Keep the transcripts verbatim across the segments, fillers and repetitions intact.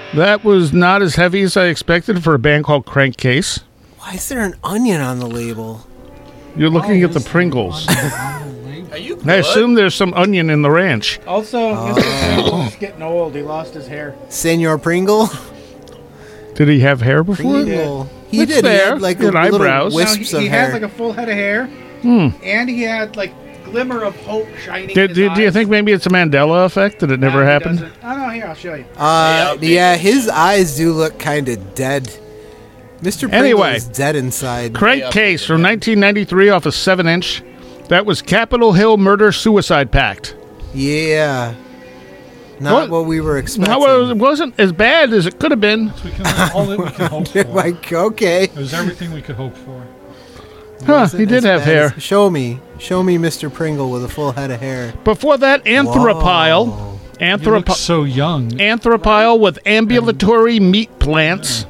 That was not as heavy as I expected for a band called Crankcase. Why is there an onion on the label? You're looking Oh, at the this- Pringles. Are you good? I assume there's some onion in the ranch. Also, Mister Pringle's getting old. He lost his hair. Senor Pringle? Did he have hair before? Pringle. He That's did. He fair. had like Good a little eyebrows. No, he, wisps of he hair. had like a full head of hair, Hmm. and he had like glimmer of hope shining. Did, in his do, do you eyes. think maybe it's a Mandela effect that it never No, he happened? doesn't. Oh no, here I'll show you. Uh, Hey, yeah, update. his eyes do look kind of dead. Mister Pringle Anyway. is dead inside. Crankcase from nineteen ninety-three off a seven inch. That was Capitol Hill Murder Suicide Pact. Yeah. Not What? what, we were expecting. No, it wasn't as bad as it could have been. We can, all that we can hope for. Like, okay. It was everything we could hope for. Huh, Wasn't he did as have bad hair. as- Show me. Show me Mister Pringle with a full head of hair. Before that, Anthropile. Whoa. You look Anthropo- so young. Anthropile with ambulatory meat plants.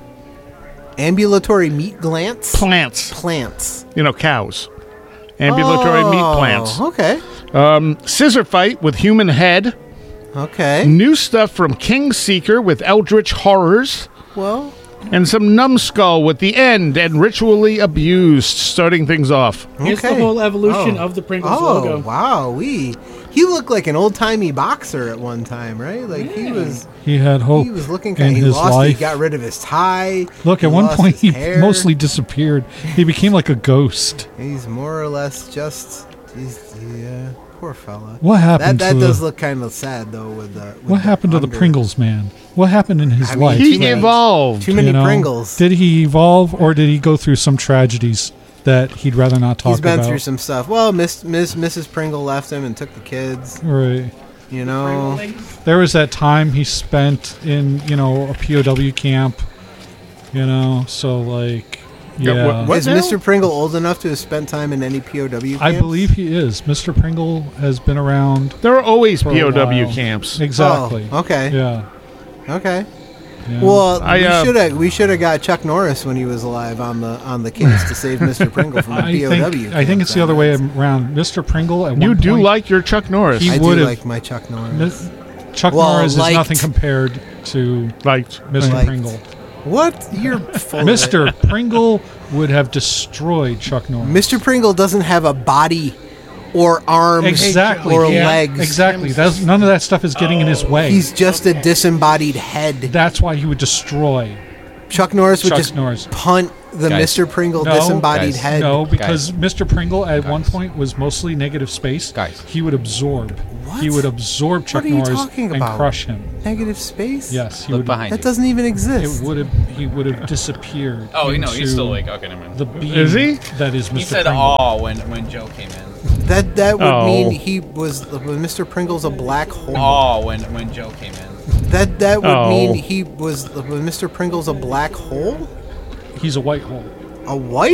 Ambulatory meat glance? Plants. Plants. You know, cows. Ambulatory Oh, meat plants. Okay. Um, Scissor Fight with human head. Okay. New stuff from King Seeker with Eldritch Horrors. Well, And some Numbskull with the end and Ritually Abused starting things off. Here's okay. the whole evolution Oh. of the Pringles Oh, logo. wow. We he looked like an old-timey boxer at one time, right? Like he was He had hope he was looking in kind of, he his lost life. he got rid of his tie. Look, he at one lost point his he hair. mostly disappeared. He became like a ghost. He's more or less just he's yeah, poor fella. What That happened that to does the, look kind of sad though with the with What happened to the under- Pringles man? What happened in his I mean, life? He too many- evolved. Too many you know? Pringles. Did he evolve, or did he go through some tragedies that he'd rather not talk He's been about? through some stuff. Well, Miss Miss Missus Pringle left him and took the kids. Right. You know. There was that time he spent in, you know, a P O W camp. You know, so like, Yeah, yeah. what- what? Is now? Mister Pringle old enough to have spent time in any P O W camps? I believe he is. Mister Pringle has been around. There are always For a P O W while. camps. Exactly. Oh, okay. Yeah. Okay. yeah. Well, I, we uh, should have we should have got Chuck Norris when he was alive on the on the case to save Mister Pringle from the I P O W. think I think it's the other way around. Mister Pringle at You one do point, like your Chuck Norris. He I do would've- like my Chuck Norris. Mi- Chuck Well, Norris is liked. nothing compared to Liked. Mister Liked. Pringle. What? You're full of it. Mister Pringle would have destroyed Chuck Norris. Mister Pringle doesn't have a body or arms Exactly. or yeah, legs. Exactly. That's, none of that stuff is getting in his way. He's just a disembodied head. That's why he would destroy Chuck Norris would Chuck just Norris. punt the Guys. Mister Pringle No, disembodied guys. head. No, because Guys. Mister Pringle at one Guys. point was mostly negative space. Guys. He would absorb. What? He would absorb Chuck are you Norris talking and about? crush him. Negative space? Yes, he Look would. behind That you. doesn't even It exist. would have. He would have disappeared. Oh, you know, he's into still like, okay, never mind. the being Is he? that is He Mister said, Pringle. "Oh," when when Joe came in. That that would Oh. mean he was was Mister Pringle's a black hole. Oh, when when Joe came in. That that would Oh. mean he was was Mister Pringle's a black hole? He's a white hole. A white